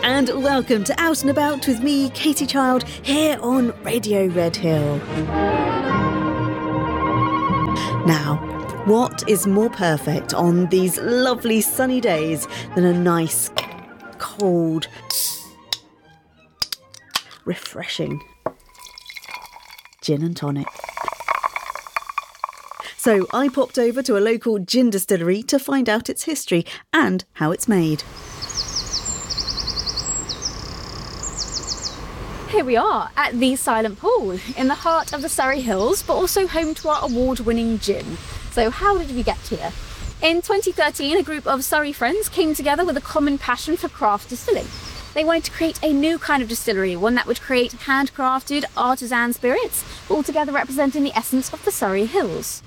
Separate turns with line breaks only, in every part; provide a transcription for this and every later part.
and welcome to Out and About with me, Katie Child, here on Radio Redhill. Now, what is more perfect on these lovely sunny days than a nice, cold, refreshing gin and tonic? So I popped over to a local gin distillery to find out its history and how it's made.
Here we are at the Silent Pool in the heart of the Surrey Hills, but also home to our award-winning gin. So how did we get here? In 2013, a group of Surrey friends came together with a common passion for craft distilling. They wanted to create a new kind of distillery, one that would create handcrafted artisan spirits, all together representing the essence of the Surrey Hills.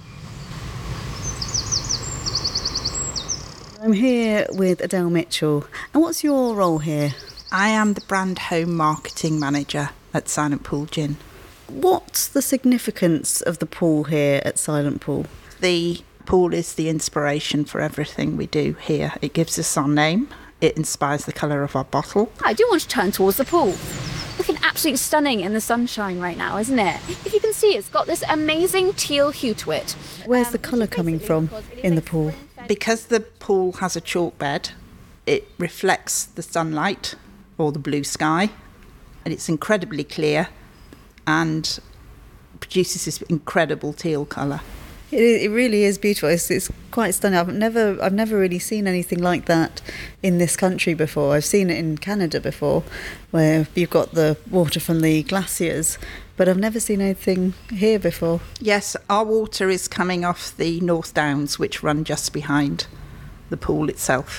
I'm here with Adele Mitchell. And what's your role here?
I am the brand home marketing manager at Silent Pool Gin.
What's the significance of the pool here at Silent Pool?
The pool is the inspiration for everything we do here. It gives us our name. It inspires the colour of our bottle.
I do want to turn towards the pool. Looking absolutely stunning in the sunshine right now, isn't it? If you can see, it's got this amazing teal hue to it.
Where's the colour coming from in the pool?
Because the pool has a chalk bed, it reflects the sunlight or the blue sky, and it's incredibly clear and produces this incredible teal colour.
It really is beautiful. It's quite stunning. I've never really seen anything like that in this country before. I've seen it in Canada before, where you've got the water from the glaciers, but I've never seen anything here before.
Yes, our water is coming off the North Downs, which run just behind the pool itself.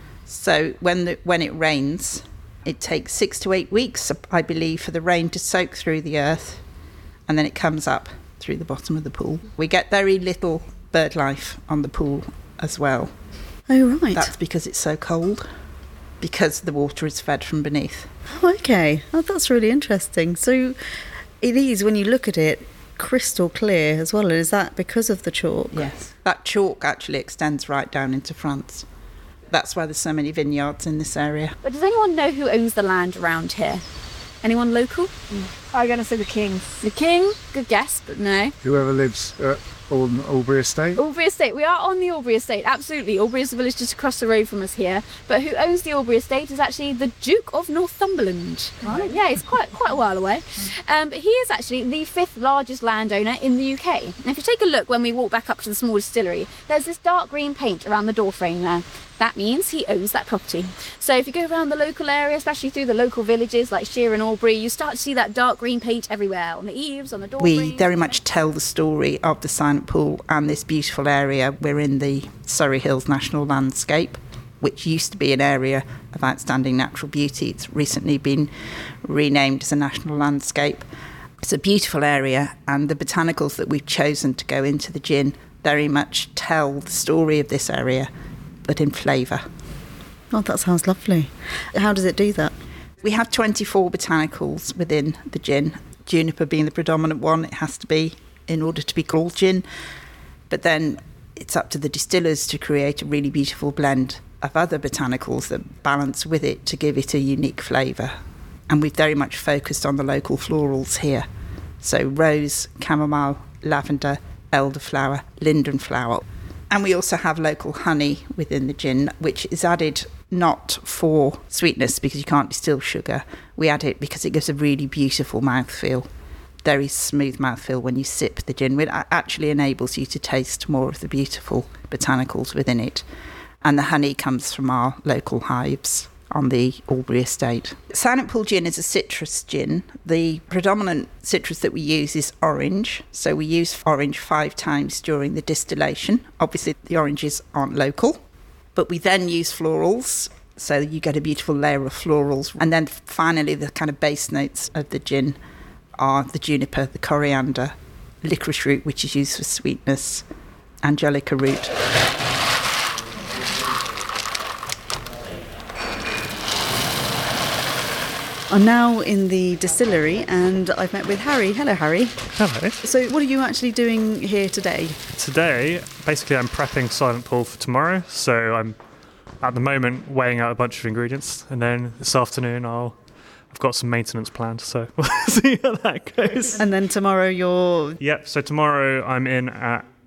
So when it rains, it takes 6 to 8 weeks, I believe, for the rain to soak through the earth, and then it comes up through the bottom of the pool. We get very little bird life on the pool as well.
Oh, right.
That's because it's so cold, because the water is fed from beneath.
Oh, okay. Oh, that's really interesting. So it is, when you look at it, crystal clear as well. Is that because of the chalk?
Yes. That chalk actually extends right down into France. That's why there's so many vineyards in this area.
But does anyone know who owns the land around here? Anyone local?
I'm going to say the King.
The King? Good guess, but no.
Whoever lives on Albury Estate.
Albury Estate. We are on the Albury Estate, absolutely. Albury is the village just across the road from us here. But who owns the Albury Estate is actually the Duke of Northumberland. Right? Yeah, it's quite a while away. But he is actually the 5th largest landowner in the UK. And if you take a look when we walk back up to the small distillery, there's this dark green paint around the doorframe there. That means he owns that property. So if you go around the local area, especially through the local villages like Sheer and Albury, you start to see that dark green paint everywhere, on the eaves, on the door.
We very much tell the story of the Silent Pool and this beautiful area. We're in the Surrey Hills National Landscape, which used to be an area of outstanding natural beauty. It's recently been renamed as a national landscape. It's a beautiful area, and the botanicals that we've chosen to go into the gin very much tell the story of this area, but in flavour.
Oh, that sounds lovely. How does it do that?
We have 24 botanicals within the gin, juniper being the predominant one. It has to be in order to be called gin. But then it's up to the distillers to create a really beautiful blend of other botanicals that balance with it to give it a unique flavour. And we've very much focused on the local florals here. So rose, chamomile, lavender, elderflower, lindenflower. And we also have local honey within the gin, which is added not for sweetness because you can't distill sugar. We add it because it gives a really beautiful mouthfeel, very smooth mouthfeel when you sip the gin. It actually enables you to taste more of the beautiful botanicals within it. And the honey comes from our local hives on the Albury Estate. Silent Pool Gin is a citrus gin. The predominant citrus that we use is orange. So we use orange 5 times during the distillation. Obviously, the oranges aren't local, but we then use florals. So you get a beautiful layer of florals. And then finally, the kind of base notes of the gin are the juniper, the coriander, licorice root, which is used for sweetness, angelica root.
I'm now in the distillery and I've met with Harry. Hello, Harry.
Hello.
So what are you actually doing here today?
Today, basically I'm prepping Silent Pool for tomorrow, so I'm at the moment weighing out a bunch of ingredients, and then this afternoon I've got some maintenance planned, so we'll see how that goes.
And then tomorrow you're...
Yep, so tomorrow I'm in at